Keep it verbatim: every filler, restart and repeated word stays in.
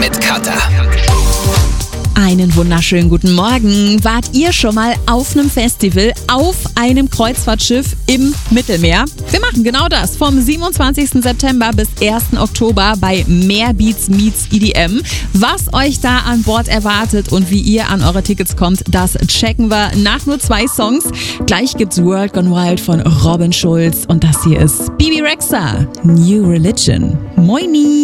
mit Katha. Einen wunderschönen guten Morgen. Wart ihr schon mal auf einem Festival, auf einem Kreuzfahrtschiff im Mittelmeer? Wir machen genau das vom siebenundzwanzigsten September bis ersten Oktober bei Mehr Beats Meets E D M. Was euch da an Bord erwartet und wie ihr an eure Tickets kommt, das checken wir nach nur zwei Songs. Gleich gibt's World Gone Wild von Robin Schulz und das hier ist Bebe Rexha, New Religion. Moini!